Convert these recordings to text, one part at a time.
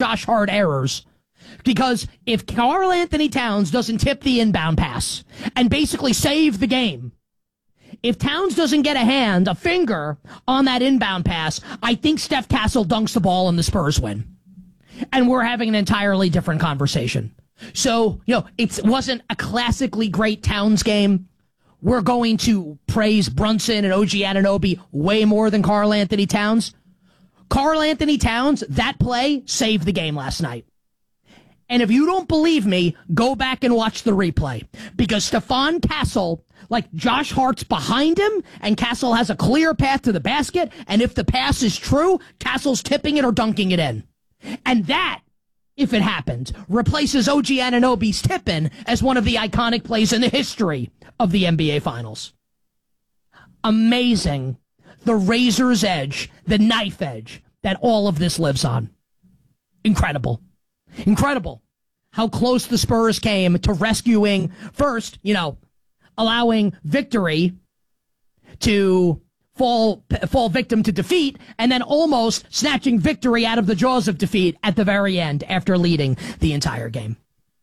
Josh Hart errors. Because if Karl Anthony Towns doesn't tip the inbound pass and basically save the game, if Towns doesn't get a finger on that inbound pass, I think Steph Castle dunks the ball and the Spurs win. And we're having an entirely different conversation. So, it wasn't a classically great Towns game. We're going to praise Brunson and OG Anunoby way more than Karl Anthony Towns. Karl Anthony Towns, that play saved the game last night. And if you don't believe me, go back and watch the replay. Because Stephon Castle, Josh Hart's behind him, and Castle has a clear path to the basket, and if the pass is true, Castle's tipping it or dunking it in. And that, if it happened, replaces OG Anunoby's tipping as one of the iconic plays in the history of the NBA Finals. Amazing. The razor's edge, the knife edge that all of this lives on. Incredible. Incredible how close the Spurs came to rescuing, first, allowing victory to fall victim to defeat, and then almost snatching victory out of the jaws of defeat at the very end after leading the entire game.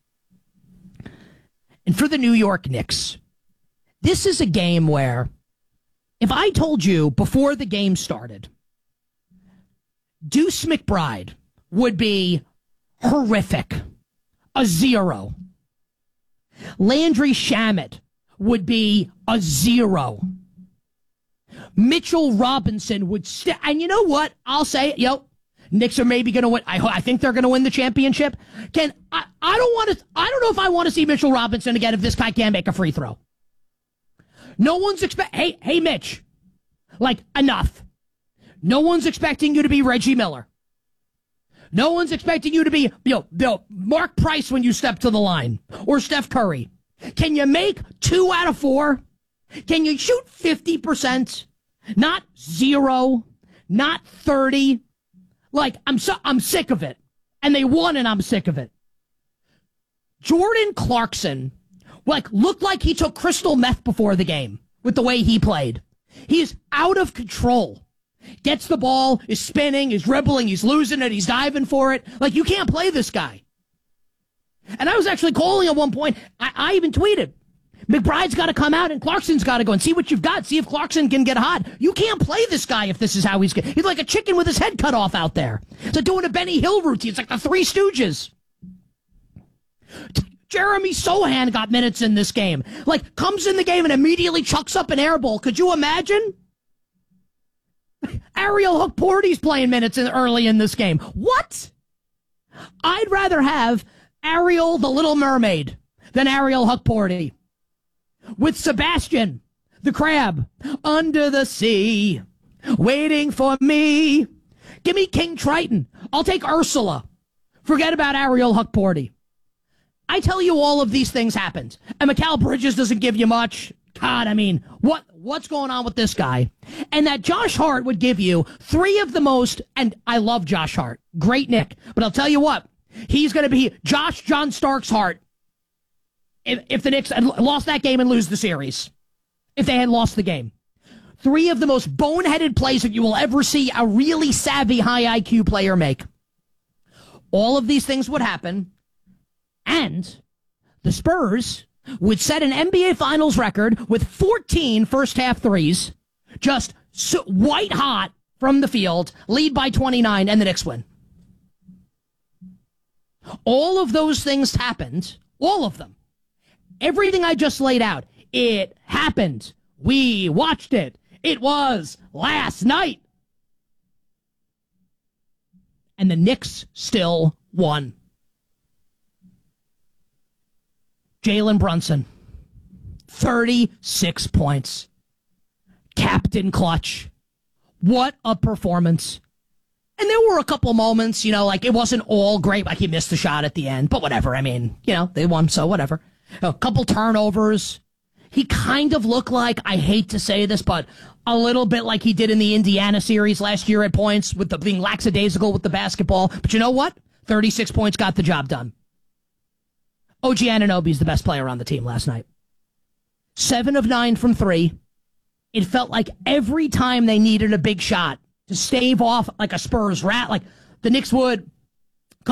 And for the New York Knicks, this is a game where, if I told you before the game started, Deuce McBride would be horrific, a 0. Landry Shamet would be a 0. Mitchell Robinson would and you know what? I'll say, Knicks are maybe going to win. I think they're going to win the championship. I don't know if I want to see Mitchell Robinson again if this guy can't make a free throw. No one's hey, Mitch. Enough. No one's expecting you to be Reggie Miller. No one's expecting you to be, Mark Price when you step to the line, or Steph Curry. Can you make 2 out of 4? Can you shoot 50%? Not 0, not 30. I'm sick of it. And they won, and I'm sick of it. Jordan Clarkson, looked like he took crystal meth before the game with the way he played. He's out of control. Gets the ball, is spinning, is dribbling, he's losing it, he's diving for it. You can't play this guy. And I was actually calling at one point. I even tweeted, McBride's got to come out and Clarkson's got to go and see what you've got. See if Clarkson can get hot. You can't play this guy if this is how he's like a chicken with his head cut off out there. It's like doing a Benny Hill routine. It's like the Three Stooges. Jeremy Sohan got minutes in this game. Comes in the game and immediately chucks up an air ball. Could you imagine? Ariel Hukporty's playing minutes early in this game. What? I'd rather have Ariel the Little Mermaid than Ariel Hukporty. With Sebastian, the crab, under the sea, waiting for me. Give me King Triton. I'll take Ursula. Forget about Ariel Hukporty. I tell you, all of these things happened. And Mikal Bridges doesn't give you much. God, what's going on with this guy? And that Josh Hart would give you 3 of the most, and I love Josh Hart. Great Nick. But I'll tell you what, he's going to be John Starks Hart if the Knicks had lost that game and lose the series. If they had lost the game. 3 of the most boneheaded plays that you will ever see a really savvy, high IQ player make. All of these things would happen, and the Spurs would set an NBA Finals record with 14 first-half threes, just white hot from the field, lead by 29, and the Knicks win. All of those things happened, all of them. Everything I just laid out, it happened. We watched it. It was last night. And the Knicks still won. Jalen Brunson, 36 points. Captain clutch. What a performance. And there were a couple moments, it wasn't all great. He missed the shot at the end, but whatever. They won, so whatever. A couple turnovers. He kind of looked like, I hate to say this, but a little bit like he did in the Indiana series last year at points with being lackadaisical with the basketball. But you know what? 36 points got the job done. OG Anunoby's the best player on the team last night. 7 of 9 from 3. It felt like every time they needed a big shot to stave off a Spurs rat, the Knicks would